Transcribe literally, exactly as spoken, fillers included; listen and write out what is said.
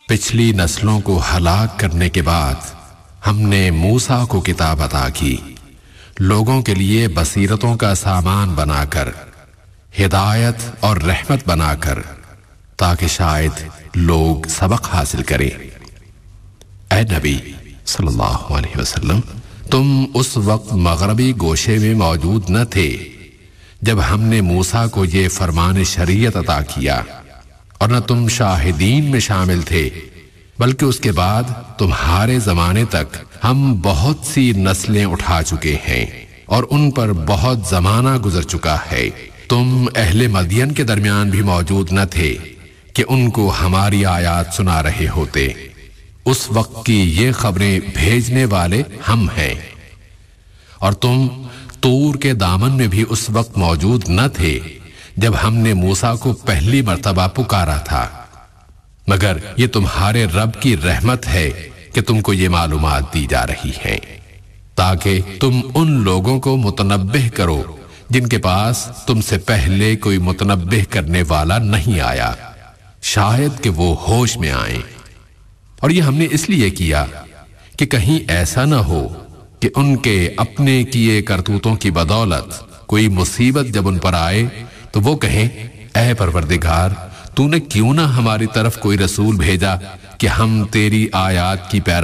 پچھلی نسلوں کو ہلاک کرنے کے بعد ہم نے موسیٰ کو کتاب عطا کی، لوگوں کے لیے بصیرتوں کا سامان بنا کر، ہدایت اور رحمت بنا کر، تاکہ شاید لوگ سبق حاصل کریں۔ اے نبی صلی اللہ علیہ وسلم، تم اس وقت مغربی گوشے میں موجود نہ تھے جب ہم نے موسیٰ کو یہ فرمان شریعت عطا کیا، اور نہ تم شاہدین میں شامل تھے، بلکہ اس کے بعد تمہارے زمانے تک ہم بہت سی نسلیں اٹھا چکے ہیں اور ان پر بہت زمانہ گزر چکا ہے۔ تم اہل مدین کے درمیان بھی موجود نہ تھے کہ ان کو ہماری آیات سنا رہے ہوتے، اس وقت کی یہ خبریں بھیجنے والے ہم ہیں۔ اور تم طور کے دامن میں بھی اس وقت موجود نہ تھے جب ہم نے موسیٰ کو پہلی مرتبہ پکارا تھا، مگر یہ تمہارے رب کی رحمت ہے کہ تم کو یہ معلومات دی جا رہی ہیں، تاکہ تم ان لوگوں کو متنبہ کرو جن کے پاس تم سے پہلے کوئی متنبہ کرنے والا نہیں آیا، شاید کہ وہ ہوش میں آئیں۔ اور یہ ہم نے اس لیے کیا کہ کہیں ایسا نہ ہو کہ ان کے اپنے کیے کرتوتوں کی بدولت کوئی مصیبت جب ان پر آئے تو وہ کہیں، اے پروردگار، تو نے کیوں نہ ہماری طرف کوئی رسول بھیجا کہ ہم تیری آیات کی پیروی